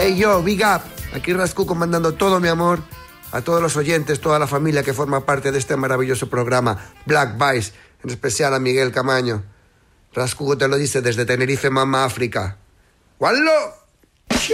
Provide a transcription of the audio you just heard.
Hey yo, big up. Aquí Rascuco mandando todo mi amor a todos los oyentes, toda la familia que forma parte de este maravilloso programa Black Vice, en especial a Miguel Camaño. Rascuco te lo dice desde Tenerife, Mama África. ¡Wallo!